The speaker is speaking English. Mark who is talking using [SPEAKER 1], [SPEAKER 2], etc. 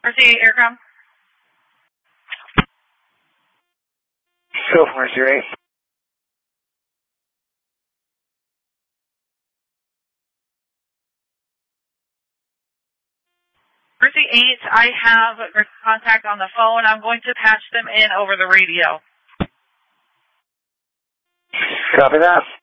[SPEAKER 1] Mercy 8, Aircom.
[SPEAKER 2] Go for Mercy 8.
[SPEAKER 1] Mercy 8, I have contact on the phone. I'm going to patch them in over the radio.
[SPEAKER 2] Copy that.